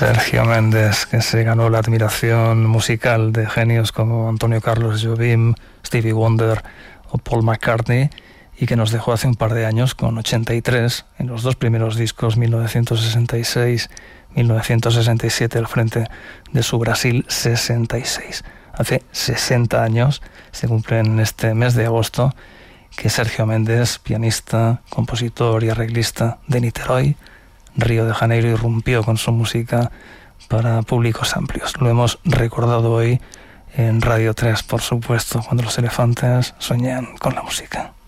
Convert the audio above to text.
Sergio Méndez, que se ganó la admiración musical de genios como Antonio Carlos Jobim, Stevie Wonder o Paul McCartney, y que nos dejó hace un par de años con 83 en los dos primeros discos, 1966, 1967, al frente de su Brasil 66. Hace 60 años, se cumplen este mes de agosto, que Sergio Méndez, pianista, compositor y arreglista de Niterói, Río de Janeiro, irrumpió con su música para públicos amplios. Lo hemos recordado hoy en Radio 3, por supuesto, cuando los elefantes sueñan con la música.